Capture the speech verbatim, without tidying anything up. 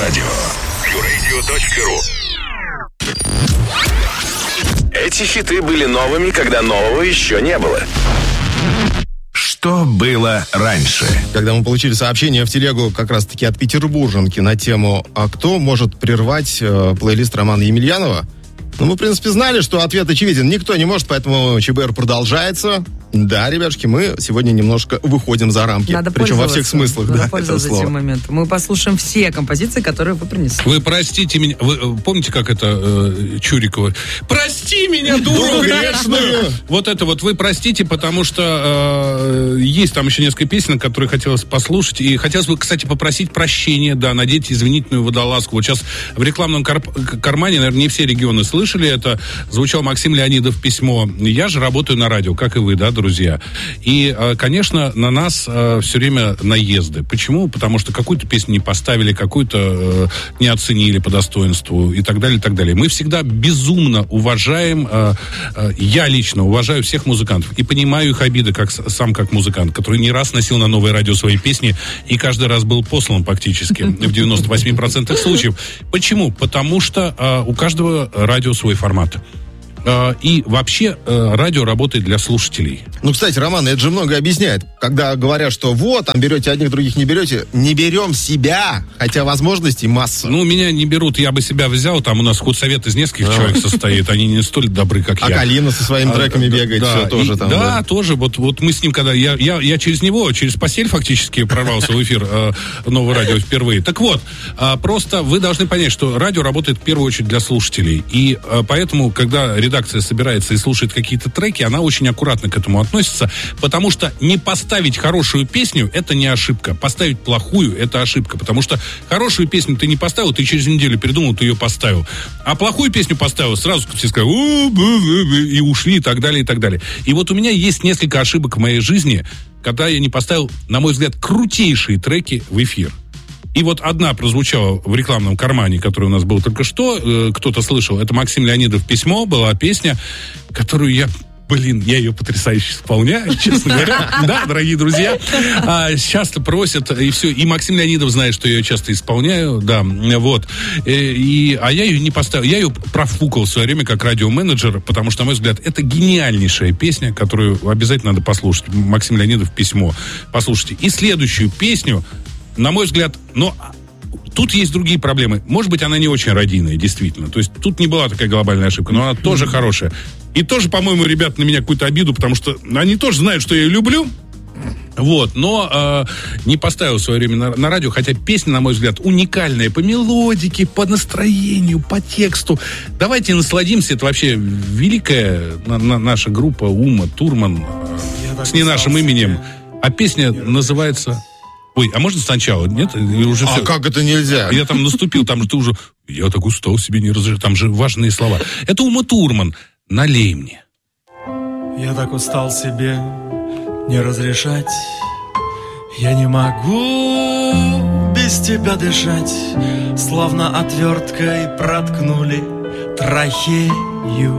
радио. Радио точка ру. Эти хиты были новыми, когда нового еще не было. Что было раньше? Когда мы получили сообщение в телегу как раз-таки от петербурженки на тему «А кто может прервать э, плейлист Романа Емельянова?», ну, мы, в принципе, знали, что ответ очевиден. Никто не может, поэтому ЧБР продолжается. Да, ребятушки, мы сегодня немножко выходим за рамки. Надо Причем во всех смыслах. Надо да, пользоваться этим моментом. Мы послушаем все композиции, которые вы принесли. Вы простите меня. Вы помните, как это э, Чурикова? Прости меня, дуру грешную! Вот это вот вы простите, потому что э, есть там еще несколько песен, которые хотелось послушать. И хотелось бы, кстати, попросить прощения, да, надеть извинительную водолазку. Вот сейчас в рекламном кар- кармане, наверное, не все регионы слышали это. Звучал Максим Леонидов письмо. Я же работаю на радио, как и вы, да, друзья. И, конечно, на нас все время наезды. Почему? Потому что какую-то песню не поставили, какую-то не оценили по достоинству и так далее, и так далее. Мы всегда безумно уважаем, я лично уважаю всех музыкантов и понимаю их обиды как, сам как музыкант, который не раз носил на Новое радио свои песни и каждый раз был послан практически в девяносто восемь процентов случаев. Почему? Потому что у каждого радио свой формат. И вообще радио работает для слушателей. Ну, кстати, Роман, это же много объясняет. Когда говорят, что вот, там берете одних, других не берете, не берем себя, хотя возможностей масса. Ну, меня не берут, я бы себя взял, там у нас худсовет из нескольких а. человек состоит, они не столь добры, как а я. А Калина со своими треками а, бегает, да, все тоже и, там. Да, да, тоже, вот, вот мы с ним, когда, я, я, я через него, через постель фактически прорвался в эфир э, Нового радио впервые. Так вот, э, просто вы должны понять, что радио работает в первую очередь для слушателей, и э, поэтому, когда редакция собирается и слушает какие-то треки, она очень аккуратно к этому относится, потому что не поставить хорошую песню — это не ошибка. Поставить плохую — это ошибка, потому что хорошую песню ты не поставил, ты через неделю передумал, ты ее поставил. А плохую песню поставил, сразу все сказали и ушли, и так далее, и так далее. И вот у меня есть несколько ошибок в моей жизни, когда я не поставил, на мой взгляд, крутейшие треки в эфир. И вот одна прозвучала в рекламном кармане, который у нас был только что, э, кто-то слышал, это Максим Леонидов письмо, была песня, которую я, блин, я ее потрясающе исполняю, честно говоря. Да, дорогие друзья, а, часто просят, и все, и Максим Леонидов знает, что я ее часто исполняю, да, вот. И, и, а я ее не поставил, я ее профукал в свое время как радиоменеджер, потому что, на мой взгляд, это гениальнейшая песня, которую обязательно надо послушать. Максим Леонидов письмо. Послушайте. И следующую песню, на мой взгляд, но тут есть другие проблемы. Может быть, она не очень радийная, действительно. То есть тут не была такая глобальная ошибка, но она тоже хорошая. И тоже, по-моему, ребята на меня какую-то обиду, потому что они тоже знают, что я ее люблю. Вот, но э, не поставил в свое время на, на радио, хотя песня, на мой взгляд, уникальная по мелодике, по настроению, по тексту. Давайте насладимся. Это вообще великая на, на, наша группа Ума Турман э, с не нашим именем. А песня называется... Ой, а можно сначала? Нет? Уже а все. Как это нельзя? Я там наступил, там же ты уже... Я так устал, себе не разрешил. Там же важные слова. Это Ума Турман. Налей мне. Я так устал себе не разрешать. Я не могу без тебя дышать. Словно отверткой проткнули трахею.